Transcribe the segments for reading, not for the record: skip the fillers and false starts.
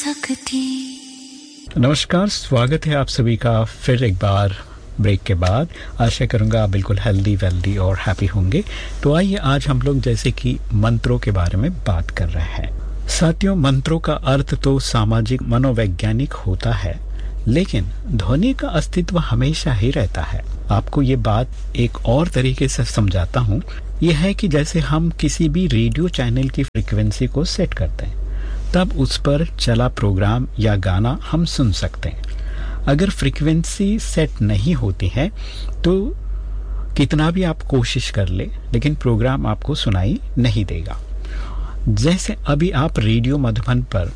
सकती। नमस्कार, स्वागत है आप सभी का फिर एक बार ब्रेक के बाद। आशा करूंगा आप बिल्कुल हेल्दी वेल्दी और हैप्पी होंगे। तो आइए आज हम लोग जैसे कि मंत्रों के बारे में बात कर रहे हैं। साथियों, मंत्रों का अर्थ तो सामाजिक मनोवैज्ञानिक होता है, लेकिन ध्वनि का अस्तित्व हमेशा ही रहता है। आपको ये बात एक और तरीके से समझाता हूँ। यह है कि जैसे हम किसी भी रेडियो चैनल की फ्रीक्वेंसी को सेट करते हैं, तब उस पर चला प्रोग्राम या गाना हम सुन सकते हैं। अगर फ्रीक्वेंसी सेट नहीं होती है तो कितना भी आप कोशिश कर ले, लेकिन प्रोग्राम आपको सुनाई नहीं देगा। जैसे अभी आप रेडियो मधुबन पर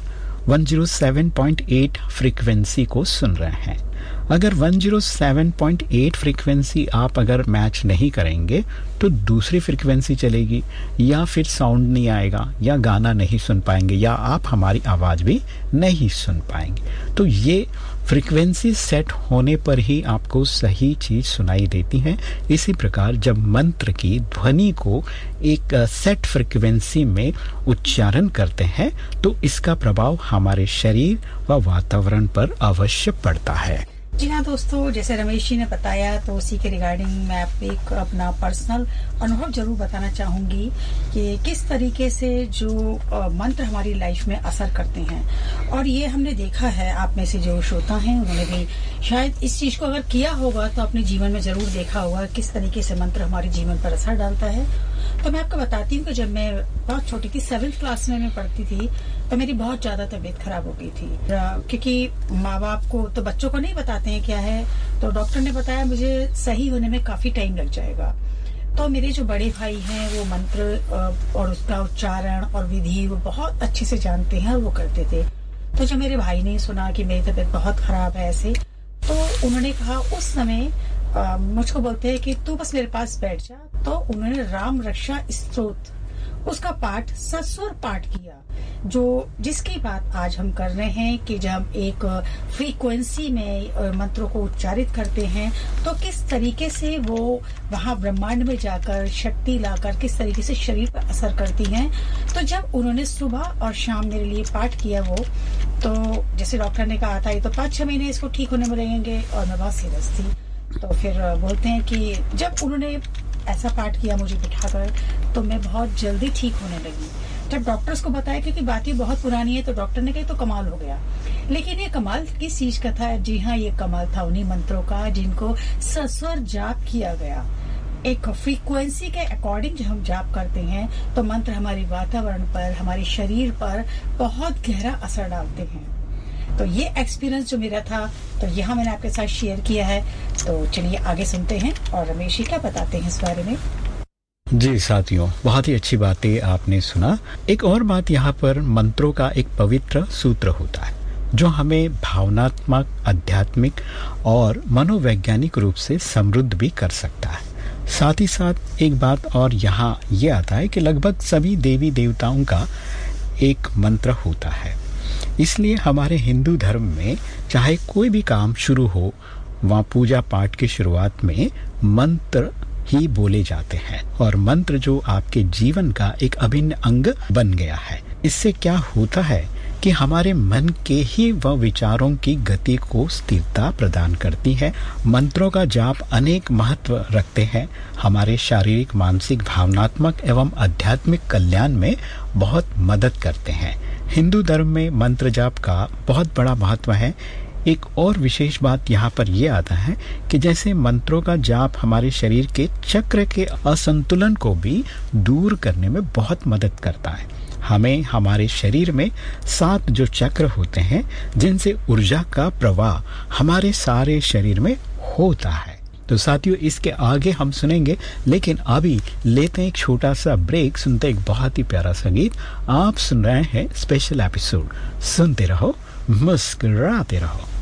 107.8 फ्रीक्वेंसी को सुन रहे हैं। अगर 107.8 फ्रीक्वेंसी आप अगर मैच नहीं करेंगे तो दूसरी फ्रीक्वेंसी चलेगी, या फिर साउंड नहीं आएगा, या गाना नहीं सुन पाएंगे, या आप हमारी आवाज़ भी नहीं सुन पाएंगे। तो ये फ्रीक्वेंसी सेट होने पर ही आपको सही चीज़ सुनाई देती है। इसी प्रकार जब मंत्र की ध्वनि को एक सेट फ्रीक्वेंसी में उच्चारण करते हैं तो इसका प्रभाव हमारे शरीर व वातावरण पर अवश्य पड़ता है। जी हाँ दोस्तों, जैसे रमेश जी ने बताया तो उसी के रिगार्डिंग मैं एक अपना पर्सनल अनुभव जरूर बताना चाहूंगी कि किस तरीके से जो मंत्र हमारी लाइफ में असर करते हैं। और ये हमने देखा है, आप में से जो श्रोता हैं उन्होंने भी शायद इस चीज को अगर किया होगा तो अपने जीवन में जरूर देखा होगा किस तरीके से मंत्र हमारे जीवन पर असर डालता है। तो मैं आपको बताती हूँ कि जब मैं बहुत छोटी थी, 7th क्लास में मैं पढ़ती थी, तो मेरी बहुत ज्यादा तबीयत खराब हो गई थी। क्योंकि माँ बाप को तो बच्चों को नहीं बताते हैं क्या है, तो डॉक्टर ने बताया मुझे सही होने में काफी टाइम लग जाएगा। तो मेरे जो बड़े भाई हैं वो मंत्र और उसका उच्चारण और विधि वो बहुत अच्छे से जानते हैं और वो करते थे। तो जब मेरे भाई ने सुना कि मेरी तबीयत बहुत खराब है ऐसे, तो उन्होंने कहा, उस समय मुझको बोलते हैं कि तू बस मेरे पास बैठ जा। तो उन्होंने राम रक्षा स्तोत्र उसका पाठ सस्वर पाठ किया, जो जिसकी बात आज हम कर रहे हैं कि जब एक फ्रीक्वेंसी में मंत्रों को उच्चारित करते हैं तो किस तरीके से वो वहां ब्रह्मांड में जाकर शक्ति लाकर किस तरीके से शरीर पर असर करती हैं। तो जब उन्होंने सुबह और शाम मेरे लिए पाठ किया वो, तो जैसे डॉक्टर ने कहा था ये तो 5-6 महीने इसको ठीक होने में लगेंगे, और मैं बहुत सीरियस थी। तो फिर बोलते हैं कि जब उन्होंने ऐसा पाठ किया मुझे बिठाकर, तो मैं बहुत जल्दी ठीक होने लगी। जब डॉक्टर्स को बताया, क्योंकि बात ये बहुत पुरानी है, तो डॉक्टर ने कहा तो कमाल हो गया। लेकिन ये कमाल किस चीज का था? जी हाँ, ये कमाल था उन्हीं मंत्रों का जिनको सस्वर जाप किया गया। एक फ्रीक्वेंसी के अकॉर्डिंग जब हम जाप करते हैं तो मंत्र हमारे वातावरण पर, हमारे शरीर पर बहुत गहरा असर डालते हैं। तो ये एक्सपीरियंस जो मेरा था, तो यहाँ मैंने आपके साथ शेयर किया है। तो चलिए आगे सुनते हैं और रमेश जी क्या बताते हैं इस बारे में। जी साथियों, बहुत ही अच्छी बातें आपने सुना। एक और बात, यहाँ पर मंत्रों का एक पवित्र सूत्र होता है जो हमें भावनात्मक, आध्यात्मिक और मनोवैज्ञानिक रूप से समृद्ध भी कर सकता है। साथ ही साथ एक बात और यहाँ ये आता है कि लगभग सभी देवी देवताओं का एक मंत्र होता है। इसलिए हमारे हिंदू धर्म में चाहे कोई भी काम शुरू हो, वहाँ पूजा पाठ की शुरुआत में मंत्र ही बोले जाते हैं, और मंत्र जो आपके जीवन का एक अभिन्न अंग बन गया है। इससे क्या होता है कि हमारे मन के ही वह विचारों की गति को स्थिरता प्रदान करती है। मंत्रों का जाप अनेक महत्व रखते हैं, हमारे शारीरिक, मानसिक, भावनात्मक एवं आध्यात्मिक कल्याण में बहुत मदद करते हैं। हिंदू धर्म में मंत्र जाप का बहुत बड़ा महत्व है। एक और विशेष बात यहाँ पर यह आता है कि जैसे मंत्रों का जाप हमारे शरीर के चक्र के असंतुलन को भी दूर करने में बहुत मदद करता है। हमें हमारे शरीर में 7 जो चक्र होते हैं जिनसे ऊर्जा का प्रवाह हमारे सारे शरीर में होता है। तो साथियों, इसके आगे हम सुनेंगे, लेकिन अभी लेते हैं एक छोटा सा ब्रेक, सुनते एक बहुत ही प्यारा संगीत। आप सुन रहे हैं स्पेशल एपिसोड। सुनते रहो, मुस्कुराते रहो।